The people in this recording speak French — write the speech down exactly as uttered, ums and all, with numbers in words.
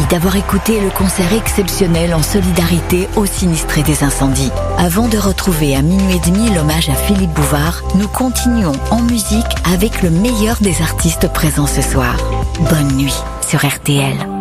d'avoir écouté le concert exceptionnel en solidarité aux sinistrés des incendies. Avant de retrouver à minuit et demi l'hommage à Philippe Bouvard, nous continuons en musique avec le meilleur des artistes présents ce soir. Bonne nuit sur R T L.